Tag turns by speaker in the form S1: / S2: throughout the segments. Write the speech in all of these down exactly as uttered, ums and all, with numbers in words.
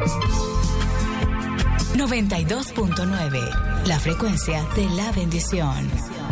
S1: noventa y dos punto nueve, la frecuencia de la bendición.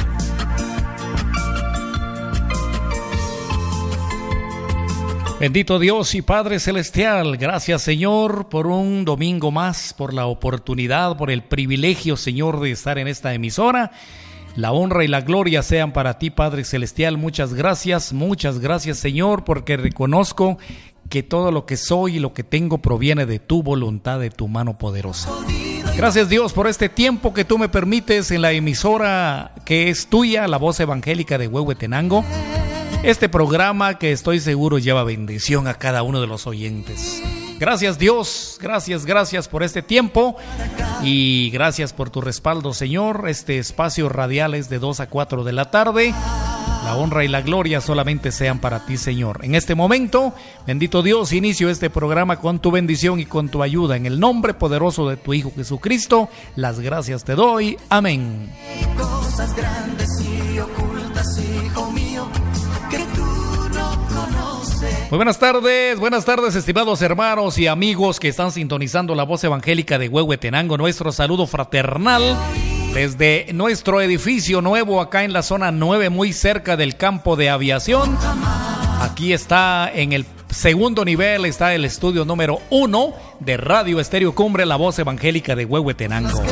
S2: Bendito Dios y Padre Celestial, gracias Señor por un domingo más, por la oportunidad, por el privilegio Señor de estar en esta emisora. La honra y la gloria sean para ti Padre Celestial, muchas gracias, muchas gracias Señor, porque reconozco que todo lo que soy y lo que tengo proviene de tu voluntad, de tu mano poderosa. Gracias Dios por este tiempo que tú me permites en la emisora que es tuya, la voz evangélica de Huehuetenango. Este programa que estoy seguro lleva bendición a cada uno de los oyentes. Gracias Dios, gracias, gracias por este tiempo y gracias por tu respaldo Señor. Este espacio radial es de dos a cuatro de la tarde. La honra y la gloria solamente sean para ti Señor. En este momento, bendito Dios, inicio este programa con tu bendición y con tu ayuda. En el nombre poderoso de tu Hijo Jesucristo, las gracias te doy. Amén.
S3: Cosas grandes y ocultas, hijo mío, que tú no conoces.
S2: Muy buenas tardes, buenas tardes estimados hermanos y amigos que están sintonizando la voz evangélica de Huehuetenango. Nuestro saludo fraternal desde nuestro edificio nuevo acá en la zona nueve, muy cerca del campo de aviación. Aquí está en el segundo nivel, está el estudio número uno de Radio Estéreo Cumbre, la voz evangélica de Huehuetenango.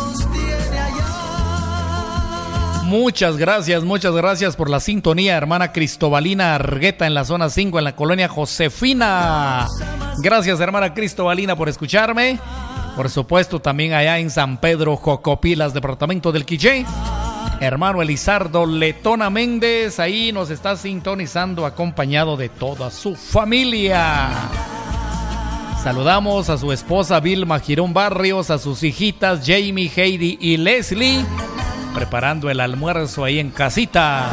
S2: Muchas gracias, muchas gracias por la sintonía, hermana Cristobalina Argueta en la zona cinco, en la colonia Josefina. Gracias, hermana Cristobalina, por escucharme. Por supuesto, también allá en San Pedro Jocopilas, departamento del Quiché. Hermano Elizardo Letona Méndez, ahí nos está sintonizando acompañado de toda su familia. Saludamos a su esposa Vilma Girón Barrios, a sus hijitas Jamie, Heidi y Leslie, preparando el almuerzo ahí en casita.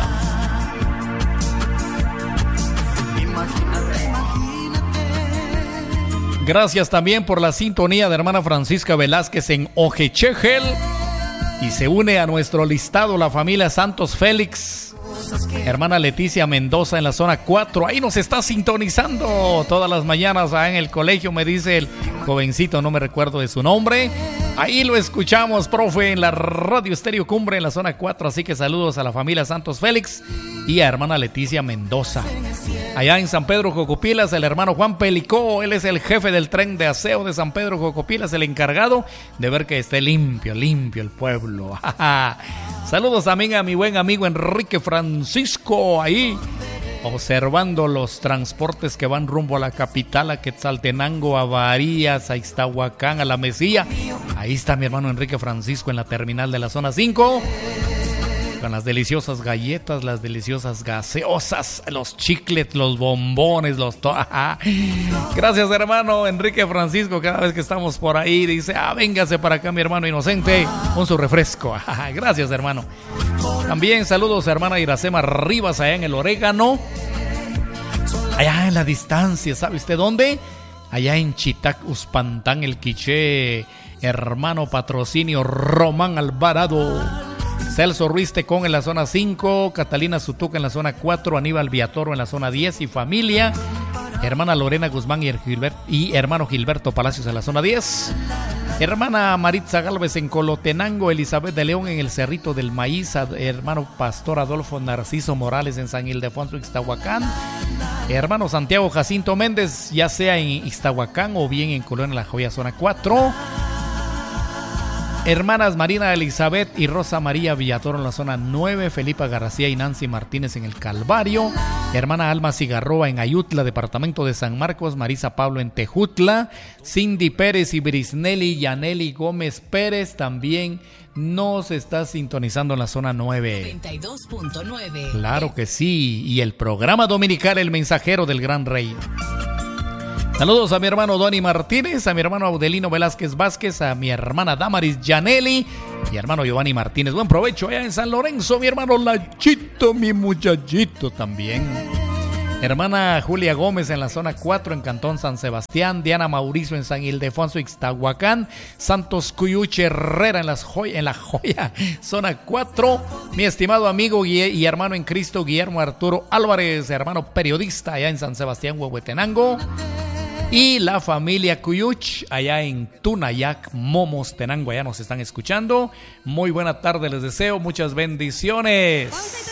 S2: Gracias también por la sintonía de hermana Francisca Velázquez en Ojechegel. Y se une a nuestro listado la familia Santos Félix. Hermana Leticia Mendoza en la zona cuatro. Ahí nos está sintonizando todas las mañanas en el colegio, me dice el jovencito, no me recuerdo de su nombre. Ahí lo escuchamos, profe, en la Radio Estéreo Cumbre en la zona cuatro. Así que saludos a la familia Santos Félix y a hermana Leticia Mendoza. Allá en San Pedro Jocopilas, el hermano Juan Pelicó, él es el jefe del tren de aseo de San Pedro Jocopilas, el encargado de ver que esté limpio, limpio el pueblo. Saludos también a mi buen amigo Enrique Francisco, ahí observando los transportes que van rumbo a la capital, a Quetzaltenango, a Varías, a Ixtahuacán, a La Mesía. Ahí está mi hermano Enrique Francisco en la terminal de la zona cinco. Con las deliciosas galletas, las deliciosas gaseosas, los chicles, los bombones, los... To- Gracias, hermano Enrique Francisco. Cada vez que estamos por ahí, dice, ah, véngase para acá, mi hermano inocente, con su refresco. Gracias, hermano. También saludos a hermana Iracema Rivas, allá en el Orégano. Allá en la distancia, ¿sabe usted dónde? Allá en Chitac, Uspantán, el Quiché. Hermano Patrocinio Román Alvarado. Celso Ruiz Tecón en la zona cinco, Catalina Zutuca en la zona cuatro, Aníbal Villatoro en la zona diez y familia, hermana Lorena Guzmán y, Gilbert, y hermano Gilberto Palacios en la zona diez, hermana Maritza Gálvez en Colotenango, Elizabeth de León en el Cerrito del Maíz, hermano Pastor Adolfo Narciso Morales en San Ildefonso, Ixtahuacán, hermano Santiago Jacinto Méndez, ya sea en Ixtahuacán o bien en Colonia La Joya, zona cuatro. Hermanas Marina Elizabeth y Rosa María Villatoro en la zona nueve, Felipa García y Nancy Martínez en el Calvario, hermana Alma Cigarroa en Ayutla, departamento de San Marcos, Marisa Pablo en Tejutla, Cindy Pérez y Brisnelli Yaneli Gómez Pérez también nos está sintonizando en la zona nueve.
S1: noventa y dos punto nueve.
S2: Claro que sí, y el programa dominical El Mensajero del Gran Rey. Saludos a mi hermano Donny Martínez, a mi hermano Audelino Velázquez Vázquez, a mi hermana Damaris Janelli y hermano Giovanni Martínez. Buen provecho allá en San Lorenzo, mi hermano Lachito, mi muchachito también. Hermana Julia Gómez en la zona cuatro en Cantón San Sebastián, Diana Mauricio en San Ildefonso, Ixtahuacán, Santos Cuyuche Herrera en, las Joya, en La Joya, zona cuatro. Mi estimado amigo y hermano en Cristo Guillermo Arturo Álvarez, hermano periodista allá en San Sebastián, Huehuetenango. Y la familia Cuyuch, allá en Tunayac, Momos, Tenango, allá nos están escuchando. Muy buena tarde les deseo, muchas bendiciones.